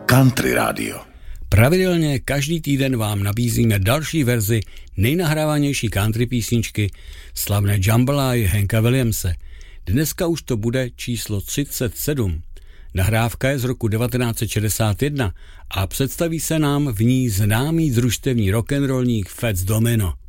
Country Radio. Pravidelně každý týden vám nabízíme další verzi nejnahrávanější country písničky slavné jambaláje Hanka Williamse. Dneska už to bude číslo 37. Nahrávka je z roku 1961 a představí se nám v ní známý družstevní rock'n'rollník Fats Domino.